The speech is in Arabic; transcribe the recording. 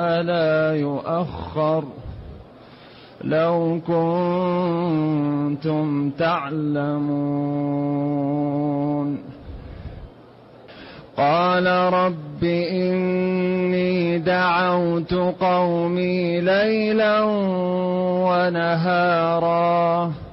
لا يؤخر لو كنتم تعلمون. قال رب إني دعوت قومي ليلا ونهارا